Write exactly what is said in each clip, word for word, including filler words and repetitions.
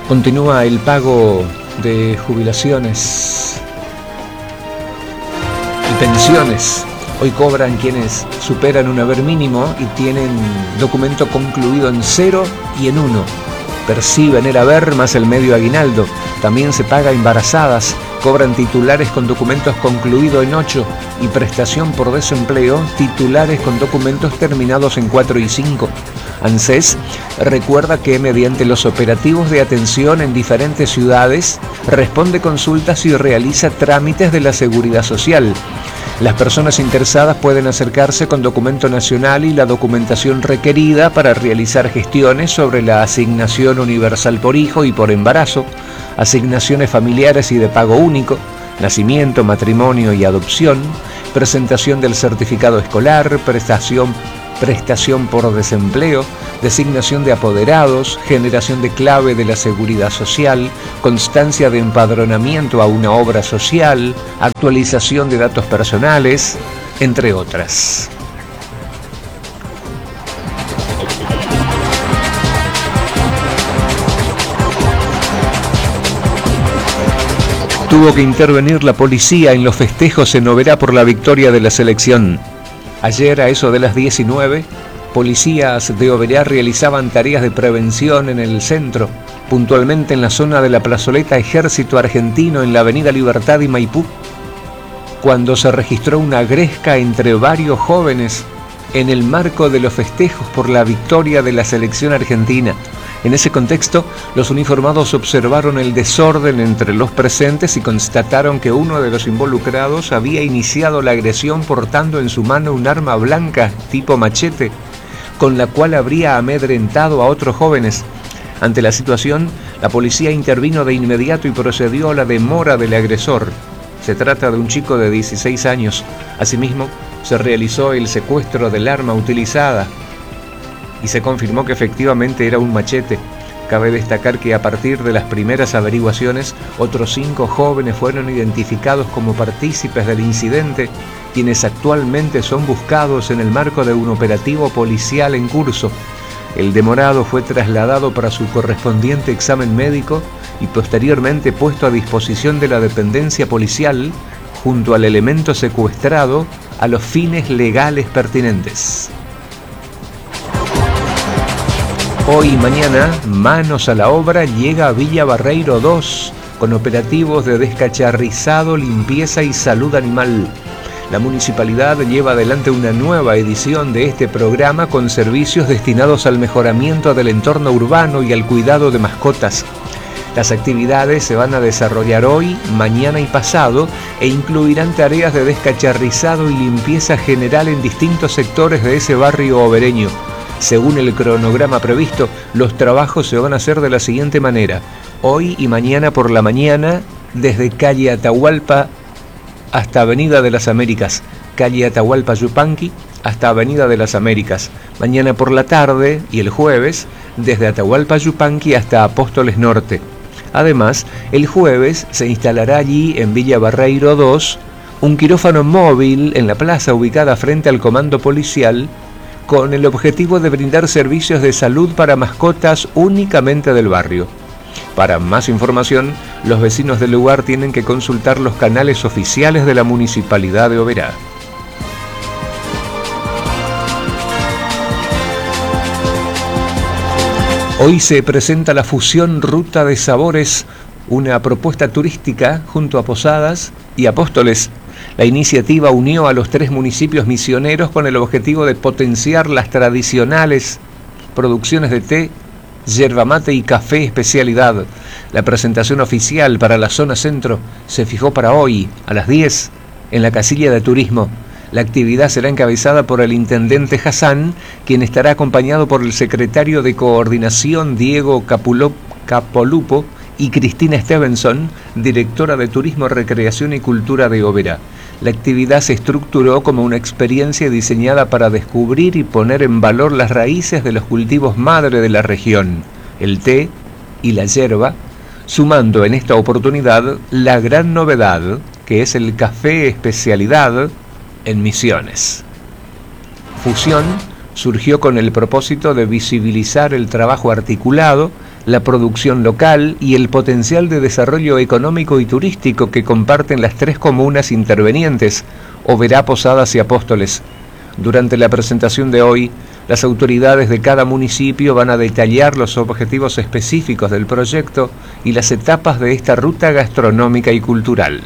Continúa el pago de jubilaciones y pensiones. Hoy cobran quienes superan un haber mínimo y tienen documento concluido en cero y en uno. Perciben el haber más el medio aguinaldo. También se paga embarazadas. Cobran titulares con documentos concluido en ocho y prestación por desempleo, titulares con documentos terminados en cuatro y cinco. ANSES recuerda que mediante los operativos de atención en diferentes ciudades responde consultas y realiza trámites de la Seguridad Social. Las personas interesadas pueden acercarse con documento nacional y la documentación requerida para realizar gestiones sobre la asignación universal por hijo y por embarazo, asignaciones familiares y de pago único, nacimiento, matrimonio y adopción, presentación del certificado escolar, prestación prestación por desempleo, designación de apoderados, generación de clave de la Seguridad Social, constancia de empadronamiento a una obra social, actualización de datos personales, entre otras. Tuvo que intervenir la policía en los festejos en Oberá por la victoria de la selección. Ayer, a eso de las diecinueve, policías de Oberá realizaban tareas de prevención en el centro, puntualmente en la zona de la plazoleta Ejército Argentino en la Avenida Libertad y Maipú, cuando se registró una gresca entre varios jóvenes en el marco de los festejos por la victoria de la selección argentina. En ese contexto, los uniformados observaron el desorden entre los presentes y constataron que uno de los involucrados había iniciado la agresión portando en su mano un arma blanca tipo machete, con la cual habría amedrentado a otros jóvenes. Ante la situación, la policía intervino de inmediato y procedió a la demora del agresor. Se trata de un chico de dieciséis años. Asimismo, se realizó el secuestro del arma utilizada y se confirmó que efectivamente era un machete. Cabe destacar que a partir de las primeras averiguaciones, otros cinco jóvenes fueron identificados como partícipes del incidente, quienes actualmente son buscados en el marco de un operativo policial en curso. El demorado fue trasladado para su correspondiente examen médico y posteriormente puesto a disposición de la dependencia policial junto al elemento secuestrado a los fines legales pertinentes. Hoy y mañana, manos a la obra, llega a Villa Barreiro dos, con operativos de descacharrizado, limpieza y salud animal. La municipalidad lleva adelante una nueva edición de este programa con servicios destinados al mejoramiento del entorno urbano y al cuidado de mascotas. Las actividades se van a desarrollar hoy, mañana y pasado e incluirán tareas de descacharrizado y limpieza general en distintos sectores de ese barrio obereño. Según el cronograma previsto, los trabajos se van a hacer de la siguiente manera. Hoy y mañana por la mañana, desde calle Atahualpa hasta Avenida de las Américas, calle Atahualpa Yupanqui hasta Avenida de las Américas. Mañana por la tarde y el jueves, desde Atahualpa Yupanqui hasta Apóstoles Norte. Además, el jueves se instalará allí en Villa Barreiro dos un quirófano móvil en la plaza ubicada frente al comando policial, con el objetivo de brindar servicios de salud para mascotas únicamente del barrio. Para más información, los vecinos del lugar tienen que consultar los canales oficiales de la Municipalidad de Oberá. Hoy se presenta la Fusión Ruta de Sabores, una propuesta turística junto a Posadas y Apóstoles. La iniciativa unió a los tres municipios misioneros con el objetivo de potenciar las tradicionales producciones de té, yerba mate y café especialidad. La presentación oficial para la zona centro se fijó para hoy, a las diez, en la casilla de turismo. La actividad será encabezada por el intendente Hassan, quien estará acompañado por el secretario de Coordinación Diego Capulo, Capolupo y Cristina Stevenson, directora de Turismo, Recreación y Cultura de Oberá. La actividad se estructuró como una experiencia diseñada para descubrir y poner en valor las raíces de los cultivos madre de la región, el té y la yerba, sumando en esta oportunidad la gran novedad que es el café especialidad en Misiones. Fusión surgió con el propósito de visibilizar el trabajo articulado la producción local y el potencial de desarrollo económico y turístico que comparten las tres comunas intervenientes, Oberá, Posadas y Apóstoles. Durante la presentación de hoy, las autoridades de cada municipio van a detallar los objetivos específicos del proyecto y las etapas de esta ruta gastronómica y cultural.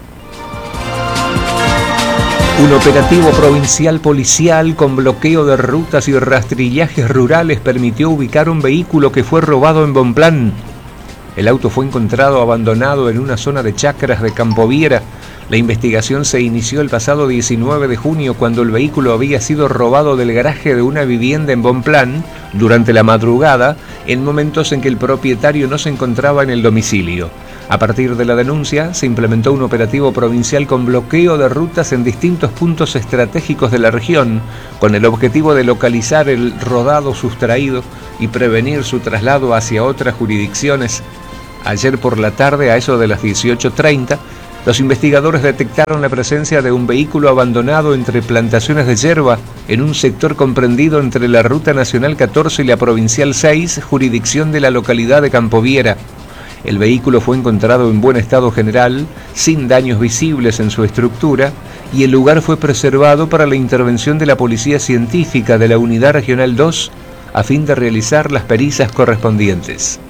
Un operativo provincial policial con bloqueo de rutas y rastrillajes rurales permitió ubicar un vehículo que fue robado en Bonplan. El auto fue encontrado abandonado en una zona de chacras de Campoviera. La investigación se inició el pasado diecinueve de junio cuando el vehículo había sido robado del garaje de una vivienda en Bonplan durante la madrugada, en momentos en que el propietario no se encontraba en el domicilio. A partir de la denuncia, se implementó un operativo provincial con bloqueo de rutas en distintos puntos estratégicos de la región, con el objetivo de localizar el rodado sustraído y prevenir su traslado hacia otras jurisdicciones. Ayer por la tarde, a eso de las dieciocho treinta, los investigadores detectaron la presencia de un vehículo abandonado entre plantaciones de yerba en un sector comprendido entre la Ruta Nacional catorce y la Provincial seis, jurisdicción de la localidad de Campoviera. El vehículo fue encontrado en buen estado general, sin daños visibles en su estructura, y el lugar fue preservado para la intervención de la Policía Científica de la Unidad Regional dos a fin de realizar las pericias correspondientes.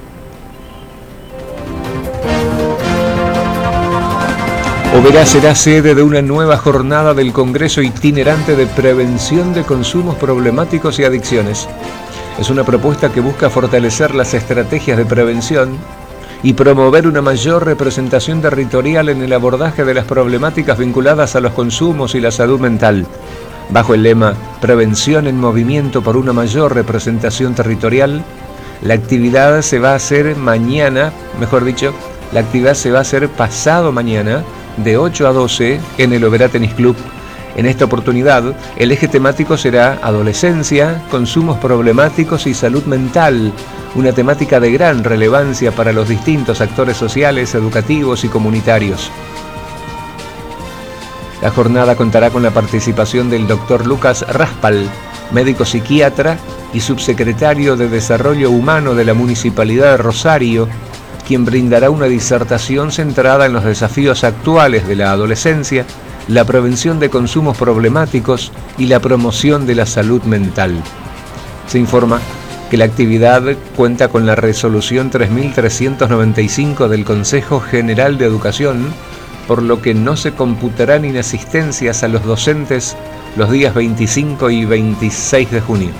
Oberá será sede de una nueva jornada del Congreso Itinerante de Prevención de Consumos Problemáticos y Adicciones. Es una propuesta que busca fortalecer las estrategias de prevención y promover una mayor representación territorial en el abordaje de las problemáticas vinculadas a los consumos y la salud mental. Bajo el lema Prevención en Movimiento por una mayor representación territorial, la actividad se va a hacer mañana, mejor dicho, la actividad se va a hacer pasado mañana, de ocho a doce, en el Oberá Tenis Club. En esta oportunidad, el eje temático será adolescencia, consumos problemáticos y salud mental, una temática de gran relevancia para los distintos actores sociales, educativos y comunitarios. La jornada contará con la participación del doctor Lucas Raspal, médico psiquiatra y subsecretario de Desarrollo Humano de la Municipalidad de Rosario, quien brindará una disertación centrada en los desafíos actuales de la adolescencia, la prevención de consumos problemáticos y la promoción de la salud mental. Se informa que la actividad cuenta con la resolución tres mil trescientos noventa y cinco del Consejo General de Educación, por lo que no se computarán inasistencias a los docentes los días veinticinco y veintiséis de junio.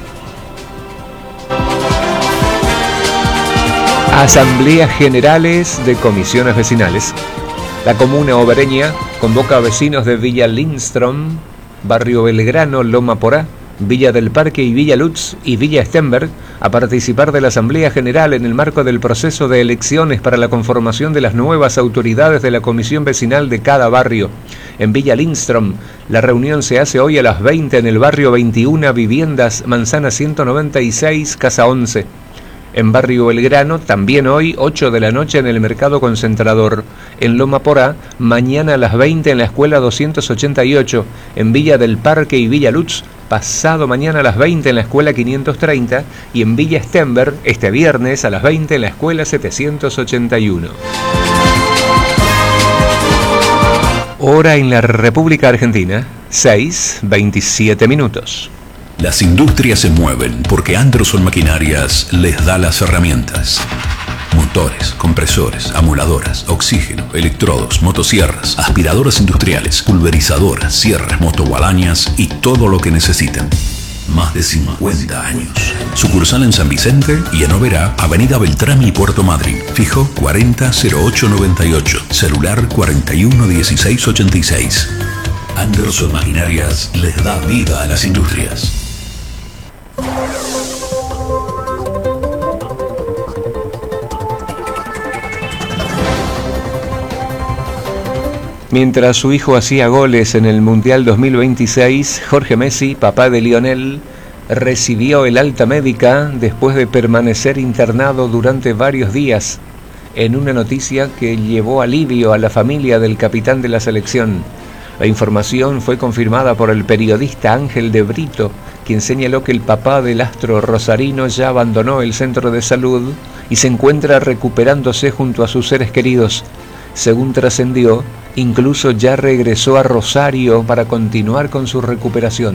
Asambleas Generales de Comisiones Vecinales. La comuna obereña convoca a vecinos de Villa Lindström, Barrio Belgrano, Loma Porá, Villa del Parque y Villa Lutz y Villa Stenberg a participar de la Asamblea General en el marco del proceso de elecciones para la conformación de las nuevas autoridades de la comisión vecinal de cada barrio. En Villa Lindström, la reunión se hace hoy a las veinte en el barrio veintiuna Viviendas, Manzana ciento noventa y seis, Casa once. En Barrio Belgrano, también hoy, ocho de la noche en el Mercado Concentrador. En Loma Porá, mañana a las veinte en la Escuela doscientos ochenta y ocho. En Villa del Parque y Villa Lutz, pasado mañana a las veinte en la Escuela quinientos treinta. Y en Villa Stenberg, este viernes a las veinte en la Escuela setecientos ochenta y uno. Hora en la República Argentina, seis, veintisiete minutos. Las industrias se mueven porque Anderson Maquinarias les da las herramientas. Motores, compresores, amoladoras, oxígeno, electrodos, motosierras, aspiradoras industriales, pulverizadoras, cierres, motoguadañas y todo lo que necesiten. Más de cincuenta años. Sucursal en San Vicente y en Oberá, Avenida Beltrami y Puerto Madryn. Fijo cuarenta cero ocho noventa y ocho. Celular cuarenta y uno dieciséis ochenta y seis. Anderson Maquinarias les da vida a las industrias. Mientras su hijo hacía goles en el Mundial dos mil veintiséis, Jorge Messi, papá de Lionel, recibió el alta médica después de permanecer internado durante varios días, en una noticia que llevó alivio a la familia del capitán de la selección. La información fue confirmada por el periodista Ángel de Brito, quien señaló que el papá del astro rosarino ya abandonó el centro de salud y se encuentra recuperándose junto a sus seres queridos. Según trascendió, incluso ya regresó a Rosario para continuar con su recuperación.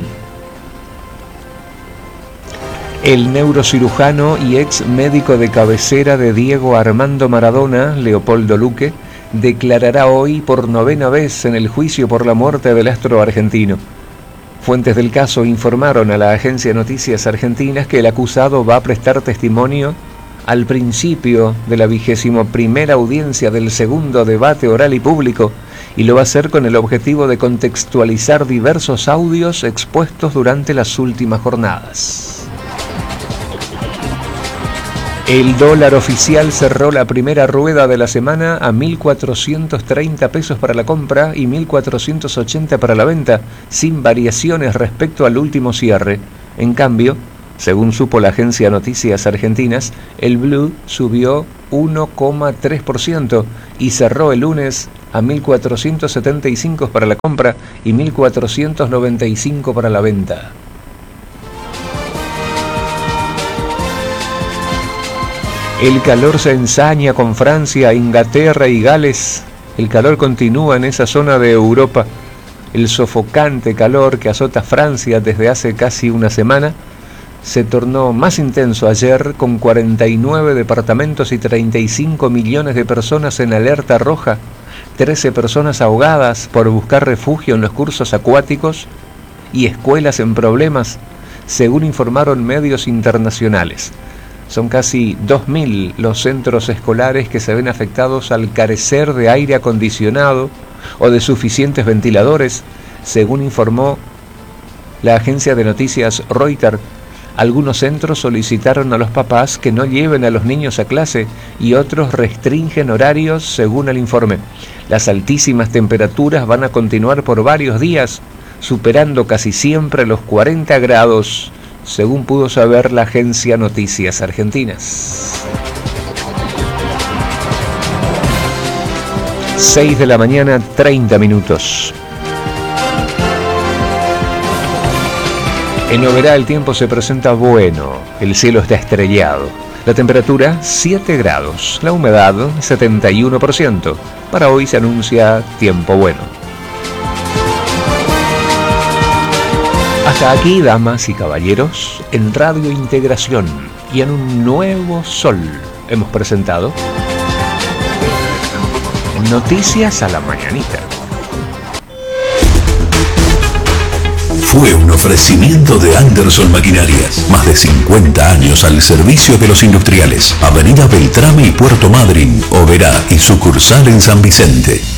El neurocirujano y ex médico de cabecera de Diego Armando Maradona, Leopoldo Luque, declarará hoy por novena vez en el juicio por la muerte del astro argentino. Fuentes del caso informaron a la agencia de noticias argentinas que el acusado va a prestar testimonio al principio de la vigésimo primera audiencia del segundo debate oral y público, y lo va a hacer con el objetivo de contextualizar diversos audios expuestos durante las últimas jornadas. El dólar oficial cerró la primera rueda de la semana a mil cuatrocientos treinta pesos para la compra y mil cuatrocientos ochenta para la venta, sin variaciones respecto al último cierre. En cambio, según supo la agencia Noticias Argentinas, el blue subió uno coma tres por ciento y cerró el lunes a mil cuatrocientos setenta y cinco para la compra y mil cuatrocientos noventa y cinco para la venta. El calor se ensaña con Francia, Inglaterra y Gales. El calor continúa en esa zona de Europa. El sofocante calor que azota Francia desde hace casi una semana se tornó más intenso ayer, con cuarenta y nueve departamentos y treinta y cinco millones de personas en alerta roja, trece personas ahogadas por buscar refugio en los cursos acuáticos y escuelas en problemas, según informaron medios internacionales. Son casi dos mil los centros escolares que se ven afectados al carecer de aire acondicionado o de suficientes ventiladores, según informó la agencia de noticias Reuters. Algunos centros solicitaron a los papás que no lleven a los niños a clase y otros restringen horarios, según el informe. Las altísimas temperaturas van a continuar por varios días, superando casi siempre los cuarenta grados, según pudo saber la agencia Noticias Argentinas. seis de la mañana, treinta minutos. En Oberá el tiempo se presenta bueno, el cielo está estrellado. La temperatura siete grados, la humedad setenta y uno por ciento. Para hoy se anuncia tiempo bueno. Hasta aquí, damas y caballeros, en Radio Integración y en un nuevo sol hemos presentado Noticias a la Mañanita. Fue un ofrecimiento de Anderson Maquinarias. Más de cincuenta años al servicio de los industriales. Avenida Beltrame y Puerto Madryn, Oberá y sucursal en San Vicente.